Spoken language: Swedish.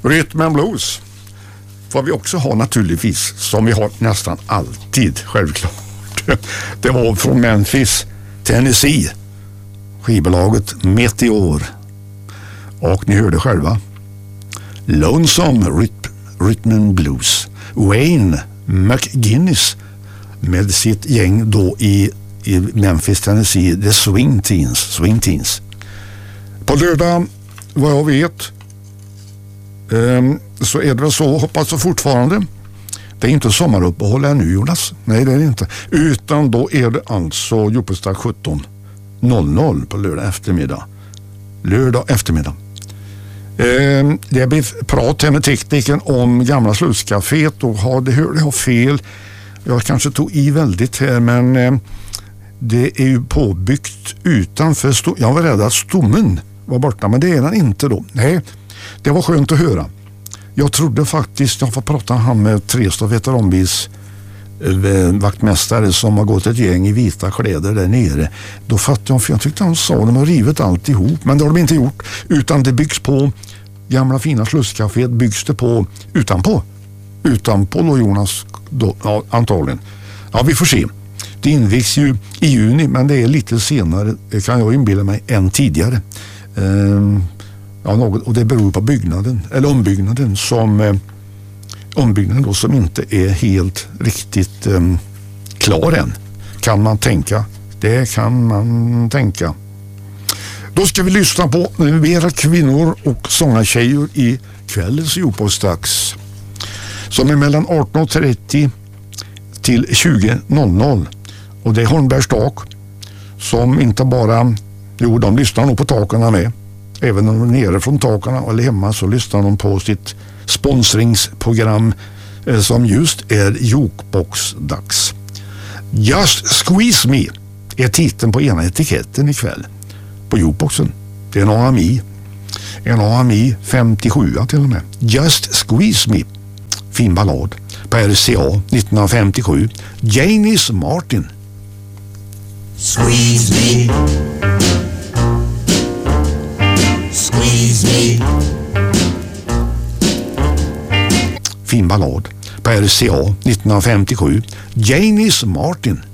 Rhythm and blues får vi också ha naturligtvis, som vi har nästan alltid, självklart. Det var från Memphis, Tennessee, skivbolaget Meteor. Och ni hörde själva Lonesome Rhythm and Blues. Wayne McGinnis med sitt gäng då i Memphis, Tennessee, The Swing Teens. På lördag, vad jag vet, så är det väl så, hoppas jag fortfarande. Det är inte sommaruppehåll ännu, Jonas. Nej, det är det inte. Utan då är det alltså Djupestad 17:00 på lördag eftermiddag. Det blir prat här med tekniken om gamla Slutscaféet och det hörde jag fel. Jag kanske tog i väldigt här, men det är ju påbyggt utanför. Jag var rädd att stommen var borta, men det är den inte då. Nej, det var skönt att höra. Jag trodde faktiskt, jag får prata med Trestad veteranbils vaktmästare som har gått ett gäng i vita kläder där nere. Då fattade jag, för jag tyckte han sa att de har rivit alltihop, men det har de inte gjort, utan det byggs på. Gamla fina Slusscaféet byggs det på utanpå då, Jonas då, ja, antagligen. Ja, vi får se. Det invigs ju i juni, men det är lite senare, kan jag inbilla mig, än tidigare. Och det beror på ombyggnaden då, som inte är helt riktigt klar än. Kan man tänka. Det kan man tänka. Då ska vi lyssna på mera kvinnor och sångartjejer i kvällens Djupåstax, som är mellan 18:30 till 20:00. Och det är Holmbergs tak som inte bara, de lyssnar nog på takarna med. Även om de är nere från takarna eller hemma så lyssnar de på sitt sponsringsprogram som just är Jukebox-dags. Just Squeeze Me är titeln på ena etiketten ikväll på Jukeboxen. Det är en AMI 57 till och med. Just Squeeze Me, fin ballad på RCA 1957. Janis Martin. Squeeze me, squeeze me. Fin ballad på RCA 1957. Janis Martin.